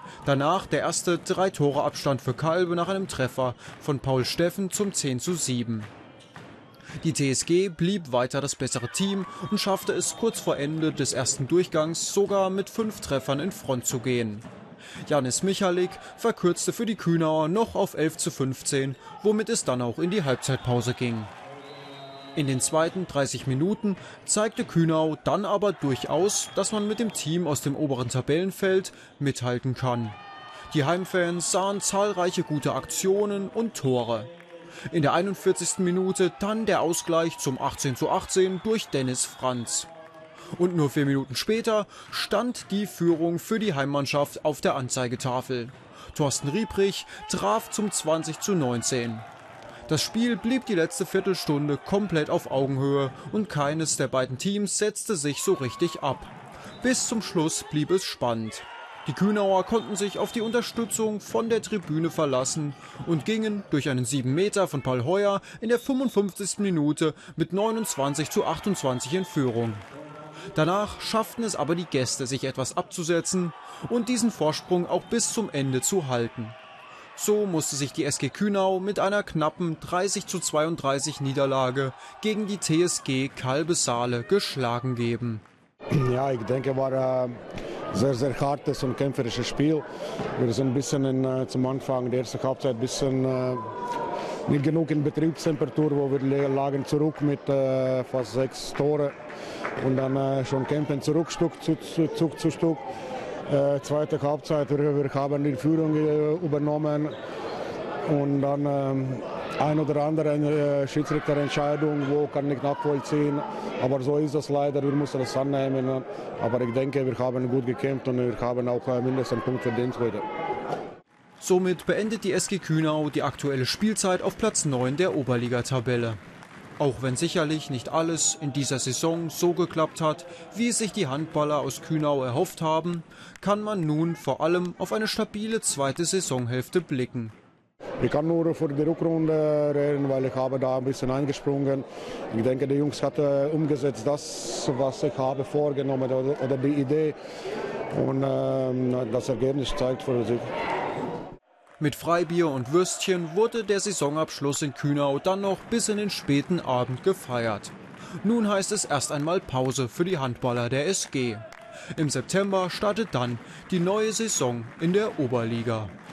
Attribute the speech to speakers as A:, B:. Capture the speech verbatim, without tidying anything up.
A: Danach der erste Drei-Tore-Abstand für Calbe nach einem Treffer von Paul Steffen zum zehn zu sieben. Die T S G blieb weiter das bessere Team und schaffte es kurz vor Ende des ersten Durchgangs sogar mit fünf Treffern in Front zu gehen. Janis Michalik verkürzte für die Kühnauer noch auf elf zu fünfzehn, womit es dann auch in die Halbzeitpause ging. In den zweiten dreißig Minuten zeigte Kühnau dann aber durchaus, dass man mit dem Team aus dem oberen Tabellenfeld mithalten kann. Die Heimfans sahen zahlreiche gute Aktionen und Tore. In der einundvierzigsten Minute dann der Ausgleich zum achtzehn zu achtzehn durch Dennis Franz. Und nur vier Minuten später stand die Führung für die Heimmannschaft auf der Anzeigetafel. Thorsten Riebrich traf zum zwanzig zu neunzehn. Das Spiel blieb die letzte Viertelstunde komplett auf Augenhöhe und keines der beiden Teams setzte sich so richtig ab. Bis zum Schluss blieb es spannend. Die Kühnauer konnten sich auf die Unterstützung von der Tribüne verlassen und gingen durch einen sieben Meter von Paul Heuer in der fünfundfünfzigsten Minute mit neunundzwanzig zu achtundzwanzig in Führung. Danach schafften es aber die Gäste, sich etwas abzusetzen und diesen Vorsprung auch bis zum Ende zu halten. So musste sich die S G Kühnau mit einer knappen dreißig zu zweiunddreißig Niederlage gegen die T S G Calbe Saale geschlagen geben.
B: Ja, ich denke, war ein sehr, sehr hartes und kämpferisches Spiel. Wir sind ein bisschen in, äh, zum Anfang der ersten Halbzeit ein bisschen äh, nicht genug in Betriebstemperatur, wo wir lagen zurück mit äh, fast sechs Tore und dann äh, schon kämpfen zurück, Stück zu, zu, Zug zu Stück. Äh, zweite Halbzeit, wir, wir haben die Führung äh, übernommen und dann äh, ein oder andere äh, Schiedsrichterentscheidung, wo kann ich nachvollziehen, aber so ist das leider, wir müssen das annehmen, aber ich denke, wir haben gut gekämpft und wir haben auch äh, mindestens einen Punkt verdient heute.
A: Somit beendet die S G Kühnau die aktuelle Spielzeit auf Platz neun der Oberligatabelle. Auch wenn sicherlich nicht alles in dieser Saison so geklappt hat, wie es sich die Handballer aus Kühnau erhofft haben, kann man nun vor allem auf eine stabile zweite Saisonhälfte blicken.
B: Ich kann nur für die Rückrunde reden, weil ich habe da ein bisschen eingesprungen. Ich denke, die Jungs haben umgesetzt das, was ich habe vorgenommen oder, oder die Idee. Und äh, das Ergebnis zeigt für sich.
A: Mit Freibier und Würstchen wurde der Saisonabschluss in Kühnau dann noch bis in den späten Abend gefeiert. Nun heißt es erst einmal Pause für die Handballer der S G. Im September startet dann die neue Saison in der Oberliga.